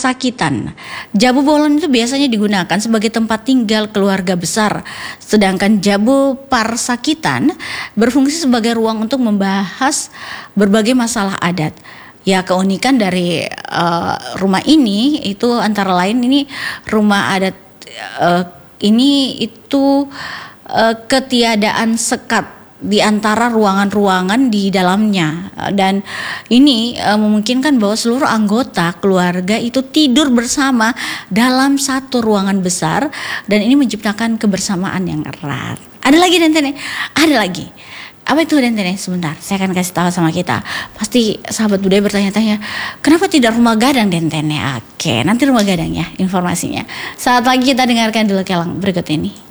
Parsakitan. Jabu Bolon itu biasanya digunakan sebagai tempat tinggal keluarga besar, sedangkan Jabu Parsakitan berfungsi sebagai ruang untuk membahas berbagai masalah adat. Ya, keunikan dari rumah ini itu antara lain ini rumah adat ini itu ketiadaan sekat di antara ruangan-ruangan di dalamnya, dan ini memungkinkan bahwa seluruh anggota keluarga itu tidur bersama dalam satu ruangan besar, dan ini menciptakan kebersamaan yang erat. Ada lagi Dentene? Ada lagi. Apa itu Dentene? Sebentar, saya akan kasih tahu sama kita. Pasti sahabat budaya bertanya-tanya, kenapa tidak rumah gadang Dentene? Oke, nanti rumah gadang ya informasinya. Saat lagi kita dengarkan dulu kelang berikut ini.